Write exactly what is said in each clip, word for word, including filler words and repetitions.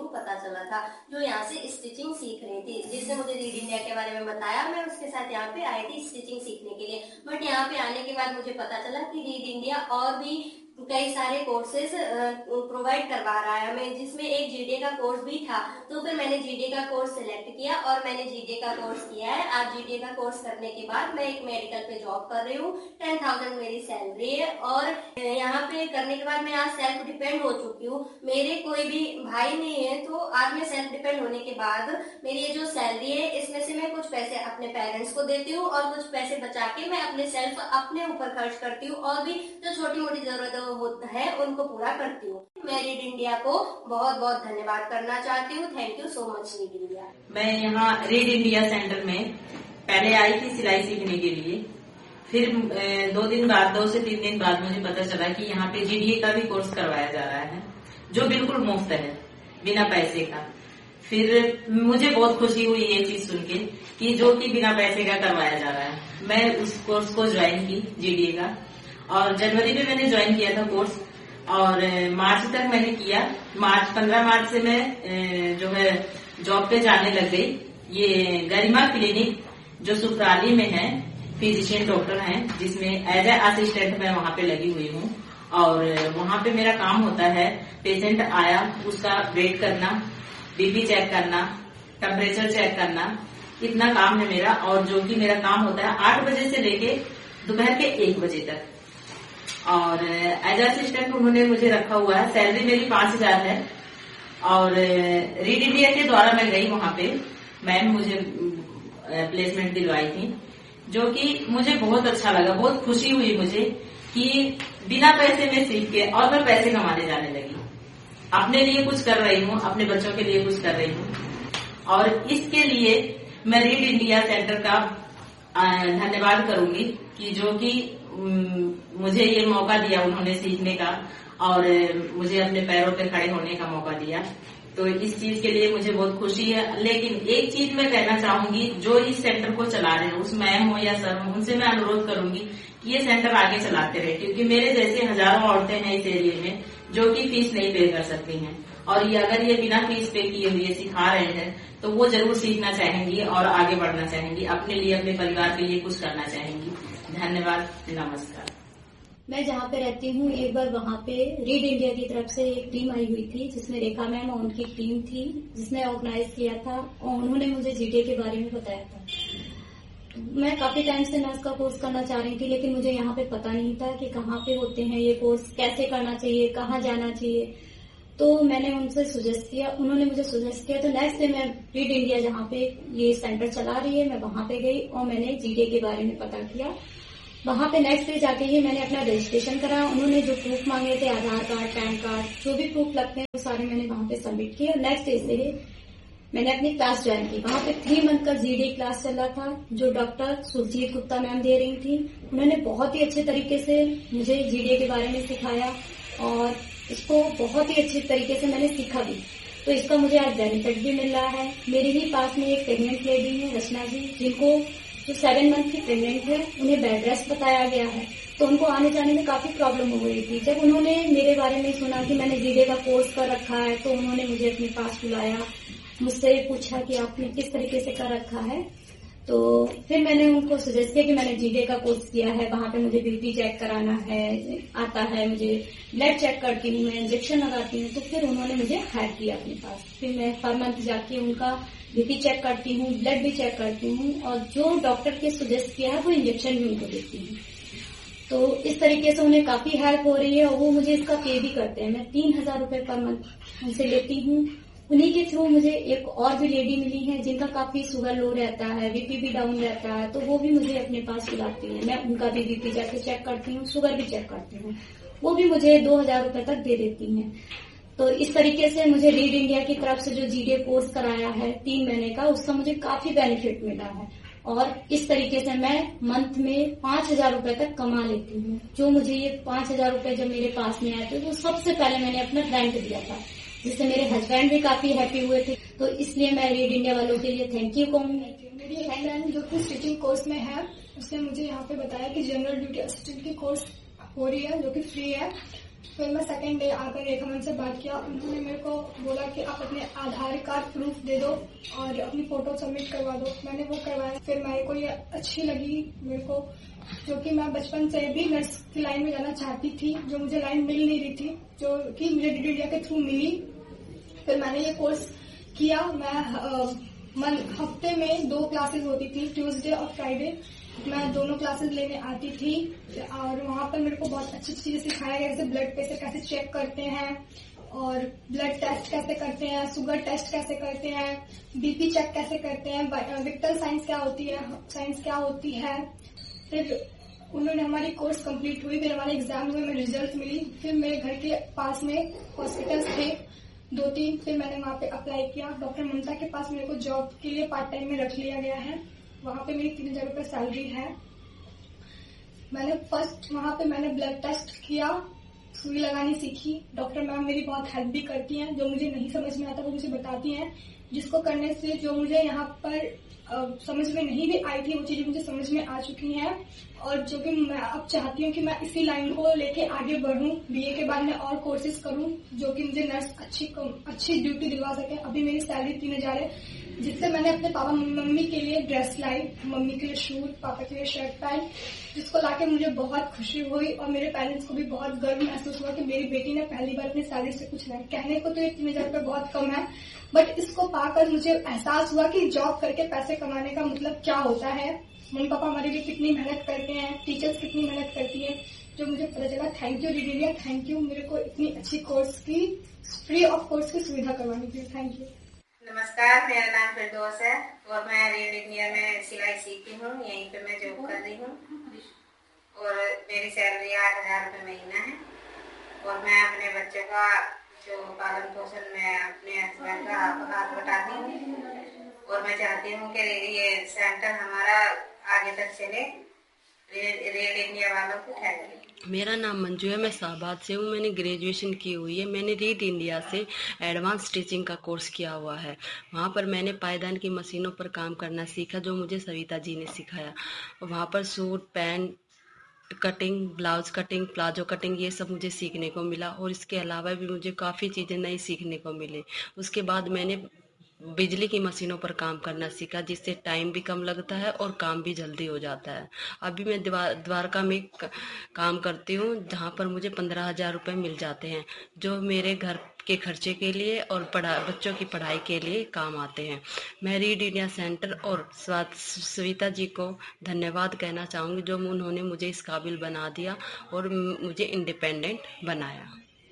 को पता चला था, जो यहाँ से स्टिचिंग सीख रही थी, जिसने मुझे रीड इंडिया के बारे में बताया। मैं उसके साथ यहाँ पे आई थी स्टिचिंग सीखने के लिए, बट यहाँ पे आने के बाद मुझे पता चला कि रीड इंडिया और भी कई सारे कोर्सेज प्रोवाइड करवा रहा है हमें, जिसमें एक जीडीए का कोर्स भी था। तो फिर मैंने जीडीए का कोर्स सिलेक्ट किया और मैंने जीडीए का कोर्स किया है। आज जीडीए का कोर्स करने के बाद मैं एक मेडिकल पे जॉब कर रही हूँ, टेन थाउजेंड मेरी सैलरी है और यहाँ पे करने के बाद मैं आज सेल्फ डिपेंड हो चुकी हूँ। मेरे कोई भी भाई नहीं है, तो आज मैं सेल्फ डिपेंड होने के बाद मेरी ये जो सैलरी है, इसमें से मैं कुछ पैसे अपने पेरेंट्स को देती हूँ और कुछ पैसे बचा के मैं अपने सेल्फ अपने ऊपर खर्च करती हूँ और भी जो छोटी मोटी जरूरत होता है उनको पूरा करती हूँ। मैं रीड इंडिया को बहुत बहुत धन्यवाद करना चाहती हूँ। Thank you so much read India. मैं यहाँ रीड इंडिया सेंटर में पहले आई थी सिलाई सीखने के लिए, फिर दो दिन बाद दो से तीन दिन बाद मुझे पता चला कि यहाँ पे जीडीए का भी कोर्स करवाया जा रहा है, जो बिल्कुल मुफ्त है, बिना पैसे का। फिर मुझे बहुत खुशी हुई ये चीज सुन के कि जो कि बिना पैसे का करवाया जा रहा है। मैं उस कोर्स को ज्वाइन की जीडीए का, और जनवरी में मैंने ज्वाइन किया था कोर्स और मार्च तक मैंने किया। मार्च पंद्रह मार्च से मैं जो है जॉब पे जाने लग गई। ये गरिमा क्लिनिक जो सुखराली में है, फिजिशियन डॉक्टर हैं, जिसमें एज ए असिस्टेंट मैं वहां पे लगी हुई हूँ। और वहां पे मेरा काम होता है, पेशेंट आया उसका वेट करना, बीपी चेक करना, टेम्परेचर चेक करना, इतना काम है मेरा। और जो कि मेरा काम होता है आठ बजे से लेके दोपहर के एक बजे तक। और एज असिस्टेंट उन्होंने मुझे रखा हुआ है। सैलरी मेरी पांच हजार है। और रीड इंडिया के द्वारा मैं गई वहां पे, मैम मुझे प्लेसमेंट दिलवाई थी, जो कि मुझे बहुत अच्छा लगा। बहुत खुशी हुई मुझे कि बिना पैसे में सीख के और मैं पैसे कमाने जाने लगी, अपने लिए कुछ कर रही हूँ, अपने बच्चों के लिए कुछ कर रही हूँ। और इसके लिए मैं रीड इंडिया सेंटर का धन्यवाद करूंगी कि जो कि मुझे ये मौका दिया उन्होंने सीखने का और मुझे अपने पैरों पे खड़े होने का मौका दिया। तो इस चीज के लिए मुझे बहुत खुशी है। लेकिन एक चीज मैं कहना चाहूंगी, जो इस सेंटर को चला रहे हैं, उस मैम हो या सर हो, उनसे मैं अनुरोध करूंगी कि ये सेंटर आगे चलाते रहे, क्योंकि मेरे जैसे हजारों औरतें हैं इस एरिया में जो कि फीस नहीं पे कर सकती हैं। और ये अगर ये बिना फीस पे किए हुए सिखा रहे हैं तो वो जरूर सीखना चाहेंगी और आगे बढ़ना चाहेंगी, अपने लिए अपने परिवार के लिए कुछ करना चाहेंगी। धन्यवाद, नमस्कार। मैं जहाँ पे रहती हूँ, एक बार वहाँ पे रीड इंडिया की तरफ से एक टीम आई हुई थी, जिसमें रेखा मैम और उनकी टीम थी, जिसने ऑर्गेनाइज किया था और उन्होंने मुझे जीडीए के बारे में बताया था। मैं काफी टाइम से नर्स का कोर्स करना चाह रही थी, लेकिन मुझे यहाँ पे पता नहीं था कि कहाँ पे होते हैं ये कोर्स, कैसे करना चाहिए, कहाँ जाना चाहिए। तो मैंने उनसे सुजेस्ट किया, उन्होंने मुझे सुजेस्ट किया। तो नेक्स्ट डे मैं रीड इंडिया जहाँ पे ये सेंटर चला रही है, मैं वहाँ पे गई और मैंने जीडीए के बारे में पता किया। वहाँ पे नेक्स्ट डे जाके ही मैंने अपना रजिस्ट्रेशन करा। उन्होंने जो प्रूफ मांगे थे, आधार कार्ड, पैन कार्ड, जो भी प्रूफ लगते हैं वो सारे मैंने वहाँ पे सबमिट किए। और नेक्स्ट डे से मैंने अपनी क्लास ज्वाइन की। वहाँ पे थ्री मंथ का जीडीए क्लास चल रहा था, जो डॉक्टर सुरजीत गुप्ता मैम दे रही थी। उन्होंने बहुत ही अच्छे तरीके से मुझे जीडीए के बारे में सिखाया और इसको बहुत ही अच्छे तरीके से मैंने सीखा भी। तो इसका मुझे आज बेनिफिट भी मिल रहा है। मेरे ही पास में एक प्रेग्नेंट लेडी है, रचना जी, जिनको जो सेवन मंथ की प्रेग्नेंट है, उन्हें बेड रेस्ट बताया गया है। तो उनको आने जाने में काफी प्रॉब्लम हो गई थी। जब उन्होंने मेरे बारे में सुना कि मैंने जीडीए का कोर्स कर रखा है, तो उन्होंने मुझे अपने पास बुलाया, मुझसे पूछा कि आपने किस तरीके से कर रखा है। तो फिर मैंने उनको सजेस्ट किया कि मैंने जीडीए का कोर्स किया है, वहां पे मुझे बीपी चेक कराना है, आता है, मुझे ब्लड चेक करती हूँ, मैं इंजेक्शन लगाती हूँ। तो फिर उन्होंने मुझे हायर किया अपने पास। फिर मैं हर मंथ जाके उनका बीपी चेक करती हूँ, ब्लड भी चेक करती हूँ और जो डॉक्टर के सजेस्ट किया है वो इंजेक्शन भी उनको देती हूँ। तो इस तरीके से उन्हें काफी हेल्प हो रही है और वो मुझे इसका पे भी करते हैं। मैं तीन हजार रूपये पर मंथ उनसे लेती हूँ। उन्हीं के थ्रू मुझे एक और भी लेडी मिली है, जिनका काफी शुगर लो रहता है, बीपी भी डाउन रहता है, तो वो भी मुझे अपने पास बुलाती है। मैं उनका भी बीपी जाके चेक करती हूँ, शुगर भी चेक करती हूँ। वो भी मुझे दो हजार रूपये तक दे देती हैं। तो इस तरीके से मुझे रीड इंडिया की तरफ से जो जीडीए कोर्स कराया है तीन महीने का, उसका मुझे काफी बेनिफिट मिला है। और इस तरीके से मैं मंथ में पांच हजार रूपये तक कमा लेती हूँ। जो मुझे ये पांच हजार रूपये जब मेरे पास में आए थे, तो सबसे पहले मैंने अपना रेंट दिया था, जिससे मेरे हस्बैंड भी काफी हैप्पी हुए थे। तो इसलिए मैं रीड इंडिया वालों के लिए थैंक यू कहूंगी। मेरी एक फ्रेंड जो कि स्टिचिंग कोर्स में है, उसने मुझे यहाँ पे बताया कि जनरल ड्यूटी असिस्टेंट की कोर्स हो रही है, जो कि फ्री है। फिर मैं सेकंड डे आकर रेखा मैम से बात किया। उन्होंने मेरे को बोला कि आप अपने आधार कार्ड प्रूफ दे दो और अपनी फोटो सबमिट करवा दो। मैंने वो करवाया। फिर मेरे को ये अच्छी लगी मेरे को, जो कि मैं बचपन से भी नर्स की लाइन में जाना चाहती थी, जो मुझे लाइन मिल नहीं रही थी, जो कि मुझे डी डी इंडिया के थ्रू मिली। फिर मैंने ये कोर्स किया। मैं मन हफ्ते में दो क्लासेस होती थी, ट्यूसडे और फ्राइडे। मैं दोनों क्लासेस लेने आती थी और वहाँ पर मेरे को बहुत अच्छी चीजें सिखाया गया, जैसे ब्लड प्रेशर कैसे चेक करते हैं और ब्लड टेस्ट कैसे करते हैं, शुगर टेस्ट कैसे करते हैं, बीपी चेक कैसे करते हैं, विक्टल साइंस क्या होती है साइंस क्या होती है। फिर उन्होंने हमारी कोर्स कंप्लीट हुई। फिर हमारे एग्जाम हुए, मेरे रिजल्ट मिली। फिर मेरे घर के पास में हॉस्पिटल्स थे दो तीन। फिर मैंने वहाँ पे अप्लाई किया। डॉक्टर ममता के पास मेरे को जॉब के लिए पार्ट टाइम में रख लिया गया है। वहाँ पे मेरी तीन हजार रुपये सैलरी है। मैंने फर्स्ट वहाँ पे मैंने ब्लड टेस्ट किया, सुई लगानी सीखी। डॉक्टर मैम मेरी बहुत हेल्प भी करती हैं, जो मुझे नहीं समझ में आता वो मुझे बताती हैं, जिसको करने से जो मुझे यहाँ पर आ, समझ में नहीं भी आई थी वो चीजें मुझे समझ में आ चुकी हैं। और जो कि मैं अब चाहती हूँ कि मैं इसी लाइन को लेके आगे बढ़ूं, बीए के बाद में और कोर्सेज करूं, जो कि मुझे नर्स अच्छी अच्छी ड्यूटी दिलवा सके। अभी मेरी सैलरी तीन हजार है, जिससे मैंने अपने पापा मम्मी के लिए ड्रेस लाई, मम्मी के लिए शूज, पापा के लिए शर्ट पैंट, जिसको लाके मुझे बहुत खुशी हुई और मेरे पेरेंट्स को भी बहुत गर्व महसूस हुआ कि मेरी बेटी ने पहली बार अपनी सैलरी से कुछ लाया। कहने को तो ये तीन हजार रुपये बहुत कम है, बट इसको पाकर मुझे एहसास हुआ कि जॉब करके पैसे कमाने का मतलब क्या होता है। मम्मी पापा हमारे लिए कितनी मेहनत करते हैं, टीचर्स कितनी मेहनत करती है, जो मुझे पता चला। Thank you read India, thank you मेरे को इतनी अच्छी कोर्स की फ्री ऑफ कोर्स की सुविधा करवाने के लिए। Thank you. नमस्कार, मेरा नाम फिरदौस है और मैं रीड इंडिया में सिलाई सीखती हूँ। यहीं पे मैं जॉब कर रही हूँ और मेरी सैलरी आठ हजार रुपये महीना है। और मैं अपने बच्चे का जो पालन पोषण में अपने हस्बैंड का हाथ बटाती हूँ और मैं चाहती हूँ कि ये सेंटर हमारा आगे तक चले, रीड इंडिया वालों को उठाए। मेरा नाम मंजू है, मैं शाहबाद से हूँ। मैंने ग्रेजुएशन की हुई है। मैंने रीड इंडिया से एडवांस स्टिचिंग का कोर्स किया हुआ है। वहाँ पर मैंने पायदान की मशीनों पर काम करना सीखा, जो मुझे सविता जी ने सिखाया। वहाँ पर suit, pant cutting, blouse cutting, palazzo cutting, ये सब मुझे सीखने को मिला। और इसके अलावा भी मुझे काफ़ी चीज़ें नई सीखने को मिली। उसके बाद मैंने बिजली की मशीनों पर काम करना सीखा, जिससे टाइम भी कम लगता है और काम भी जल्दी हो जाता है। अभी मैं द्वारका में काम करती हूँ, जहाँ पर मुझे पंद्रह हजार रुपये मिल जाते हैं, जो मेरे घर के खर्चे के लिए और पढ़ा बच्चों की पढ़ाई के लिए काम आते हैं। मैं रीड इंडिया सेंटर और सविता जी को धन्यवाद कहना चाहूँगी, जो उन्होंने मुझे इस काबिल बना दिया और मुझे इंडिपेंडेंट बनाया।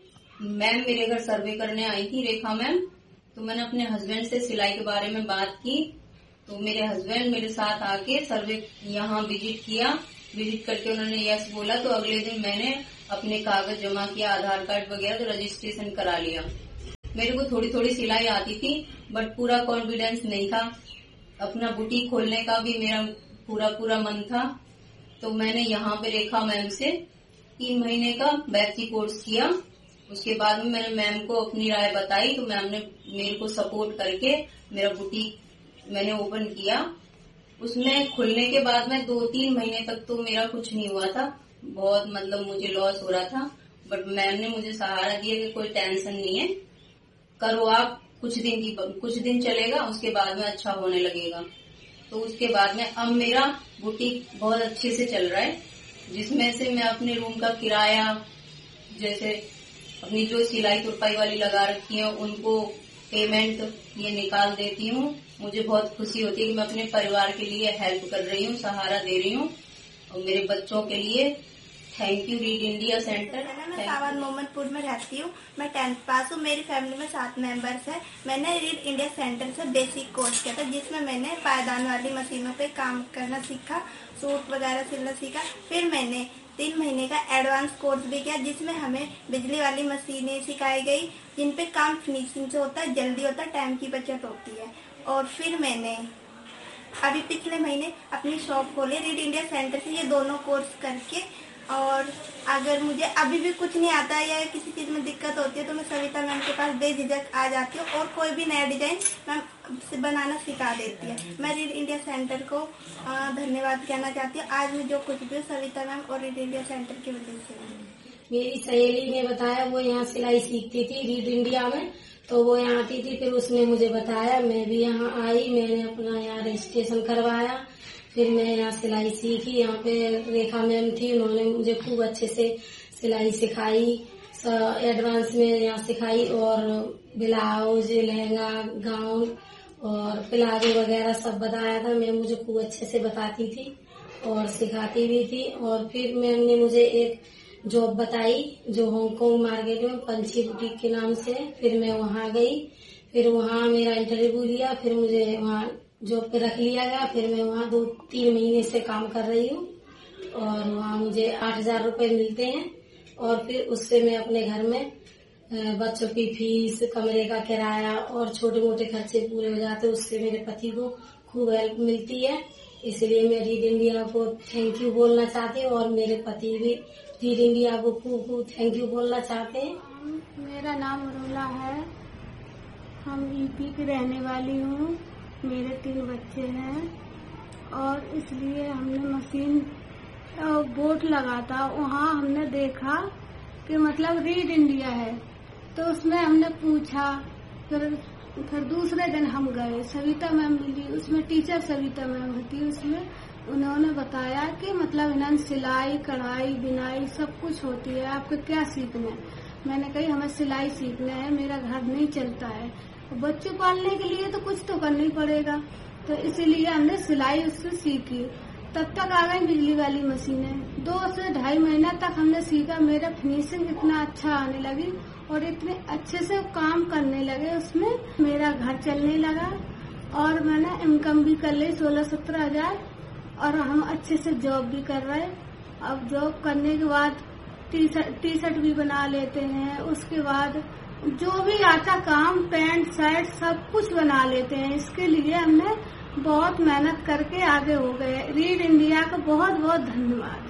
मैम मेरे घर सर्वे करने आई थी, रेखा मैम। तो मैंने अपने हस्बैंड से सिलाई के बारे में बात की, तो मेरे हस्बैंड मेरे साथ आके सर्वे यहाँ विजिट किया। विजिट करके उन्होंने यस बोला, तो अगले दिन मैंने अपने कागज जमा किया, आधार कार्ड वगैरह, तो रजिस्ट्रेशन करा लिया। मेरे को थोड़ी थोड़ी सिलाई आती थी, बट पूरा कॉन्फिडेंस नहीं था। अपना बुटीक खोलने का भी मेरा पूरा पूरा मन था। तो मैंने यहाँ पे रेखा मैम से तीन महीने का बैची कोर्स किया। उसके बाद में मैंने मैम को अपनी राय बताई, तो मैम ने मेरे को सपोर्ट करके मेरा बुटीक मैंने ओपन किया। उसमें खुलने के बाद में दो तीन महीने तक तो मेरा कुछ नहीं हुआ था, बहुत मतलब मुझे लॉस हो रहा था। बट मैम ने मुझे सहारा दिया कि कोई टेंशन नहीं है, करो आप, कुछ दिन की कुछ दिन चलेगा, उसके बाद में अच्छा होने लगेगा। तो उसके बाद में अब मेरा बुटीक बहुत अच्छे से चल रहा है, जिसमें से मैं अपने रूम का किराया, जैसे अपनी जो सिलाई तुरपाई वाली लगा रखी है, उनको पेमेंट ये निकाल देती हूँ। मुझे बहुत खुशी होती है कि मैं अपने परिवार के लिए हेल्प कर रही हूँ, सहारा दे रही हूँ, और मेरे बच्चों के लिए। Thank you read India centre. मैं सावन मोहम्मदपुर में रहती हूँ। मैं टेंथ पास हूँ। मेरी फैमिली में सात मेंबर्स हैं। मैंने रीड इंडिया सेंटर से बेसिक कोर्स किया था, जिसमें मैंने पायदान वाली मशीनों पे काम करना सीखा, सूट वगैरह सिलना सीखा। फिर मैंने तीन महीने का एडवांस कोर्स भी किया, जिसमें हमें बिजली वाली मशीनें सिखाई गई, जिन पे काम फिनिशिंग से होता है, जल्दी होता है, टाइम की बचत होती है। और फिर मैंने अभी पिछले महीने अपनी शॉप खोली रीड इंडिया सेंटर से, ये दोनों कोर्स करके। और अगर मुझे अभी भी कुछ नहीं आता है या किसी चीज़ में दिक्कत होती है, तो मैं सविता मैम के पास बेझिझक आ जाती हूँ और कोई भी नया डिजाइन मैम बनाना सिखा देती है। मैं रीड इंडिया सेंटर को धन्यवाद कहना चाहती हूँ। आज मैं जो कुछ भी सविता मैम और रीड इंडिया सेंटर की वजह से। मेरी सहेली ने बताया, वो यहाँ सिलाई सीखती थी रीड इंडिया में, तो वो यहाँ आती थी। फिर उसने मुझे बताया, मैं भी यहाँ आई, मैंने अपना यहाँ रजिस्ट्रेशन करवाया, फिर मैं यहाँ सिलाई सीखी। यहाँ पे रेखा मैम थी, उन्होंने मुझे खूब अच्छे से सिलाई सिखाई, एडवांस में यहाँ सिखाई, और ब्लाउज, लहंगा, गाउन और प्लाजो वगैरह सब बताया था। मैम मुझे खूब अच्छे से बताती थी और सिखाती भी थी। और फिर मैम ने मुझे एक जॉब बताई जो हांगकांग मार्केट में पंछी बुटीक के नाम से। फिर मैं वहाँ गई, फिर वहाँ मेरा इंटरव्यू लिया, फिर मुझे वहाँ जॉब पे रख लिया गया। फिर मैं वहाँ दो तीन महीने से काम कर रही हूँ और वहाँ मुझे आठ हजार रूपये मिलते हैं। और फिर उससे मैं अपने घर में बच्चों की फीस, कमरे का किराया और छोटे मोटे खर्चे पूरे हो जाते, उससे मेरे पति को खूब हेल्प मिलती है। इसलिए मैं रीड इंडिया को थैंक यू बोलना चाहती हूँ और मेरे पति भी रीड इंडिया को खूब खूब थैंक यू बोलना चाहते हैं। मेरा नाम रोला है, हम यूपी की रहने वाली हूँ, मेरे तीन बच्चे हैं और इसलिए हमने मशीन बोर्ड लगा था, वहाँ हमने देखा कि मतलब रीड इंडिया है, तो उसमें हमने पूछा। फिर फिर दूसरे दिन हम गए, सविता मैम मिली, उसमें टीचर सविता मैम होती, उसमें उन्होंने बताया कि मतलब इन्होंने सिलाई, कढ़ाई, बिनाई सब कुछ होती है, आपको क्या सीखना है। मैंने कही हमें सिलाई सीखना है, मेरा घर नहीं चलता है, बच्चों पालने के लिए तो कुछ तो करना ही पड़ेगा, तो इसीलिए हमने सिलाई उससे सीखी। तब तक आ गई बिजली वाली मशीनें, दो से ढाई महीना तक हमने सीखा। मेरा फिनिशिंग इतना अच्छा आने लगी और इतने अच्छे से काम करने लगे, उसमें मेरा घर चलने लगा और मैंने इनकम भी कर ली सोलह सत्रह हजार और हम अच्छे से जॉब भी कर रहे। अब जॉब करने के बाद टी शर्ट टी शर्ट भी बना लेते हैं, उसके बाद जो भी आता काम, पैंट शर्ट सब कुछ बना लेते हैं। इसके लिए हमने बहुत मेहनत करके आगे हो गए। रीड इंडिया का बहुत बहुत धन्यवाद।